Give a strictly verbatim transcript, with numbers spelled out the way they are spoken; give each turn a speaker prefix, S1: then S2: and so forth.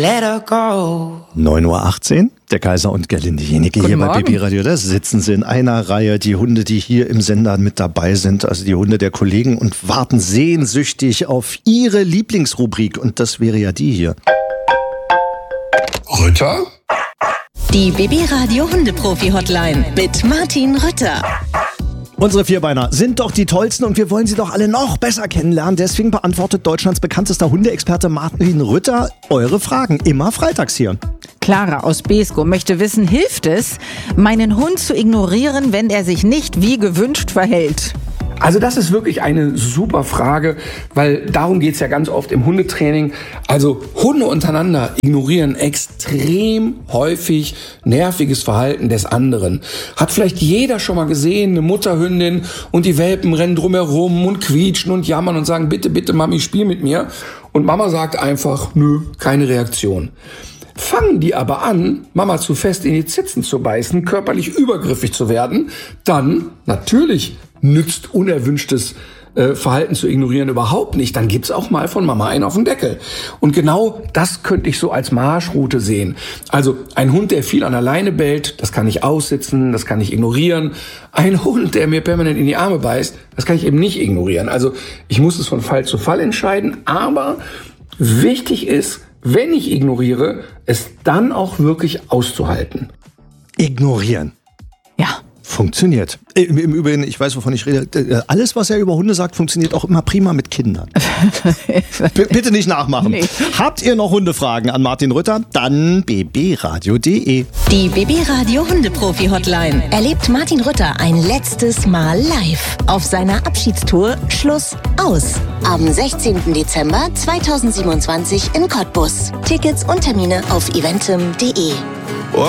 S1: Let her go.
S2: neun Uhr achtzehn, der Kaiser und Gerlinde Jenike hier bei B B Radio. Da sitzen sie in einer Reihe, die Hunde, die hier im Sender mit dabei sind, also die Hunde der Kollegen, und warten sehnsüchtig auf ihre Lieblingsrubrik. Und das wäre ja die hier.
S3: Rütter?
S4: Die B B Radio Hundeprofi-Hotline mit Martin Rütter.
S2: Unsere Vierbeiner sind doch die tollsten und wir wollen sie doch alle noch besser kennenlernen. Deswegen beantwortet Deutschlands bekanntester Hundeexperte Martin Rütter eure Fragen. Immer freitags hier.
S5: Clara aus Beeskow möchte wissen, hilft es, meinen Hund zu ignorieren, wenn er sich nicht wie gewünscht verhält?
S3: Also das ist wirklich eine super Frage, weil darum geht's ja ganz oft im Hundetraining. Also Hunde untereinander ignorieren extrem häufig nerviges Verhalten des anderen. Hat vielleicht jeder schon mal gesehen, eine Mutterhündin und die Welpen rennen drumherum und quietschen und jammern und sagen, bitte, bitte Mami, spiel mit mir. Und Mama sagt einfach, nö, keine Reaktion. Fangen die aber an, Mama zu fest in die Zitzen zu beißen, körperlich übergriffig zu werden, dann natürlich nützt unerwünschtes äh, Verhalten zu ignorieren überhaupt nicht. Dann gibt's auch mal von Mama einen auf den Deckel. Und genau das könnte ich so als Marschroute sehen. Also ein Hund, der viel an der Leine bellt, das kann ich aussitzen, das kann ich ignorieren. Ein Hund, der mir permanent in die Arme beißt, das kann ich eben nicht ignorieren. Also ich muss es von Fall zu Fall entscheiden. Aber wichtig ist, wenn ich ignoriere, es dann auch wirklich auszuhalten.
S2: Ignorieren.
S5: Ja.
S2: Funktioniert. Im, Im Übrigen, ich weiß, wovon ich rede, alles, was er über Hunde sagt, funktioniert auch immer prima mit Kindern. B- bitte nicht nachmachen. Nee. Habt ihr noch Hundefragen an Martin Rütter? Dann b b radio punkt d e.
S4: Die B B Radio Hundeprofi-Hotline erlebt Martin Rütter ein letztes Mal live auf seiner Abschiedstour Schluss aus. Am sechzehnten Dezember zweitausendsiebenundzwanzig in Cottbus. Tickets und Termine auf eventim punkt d e.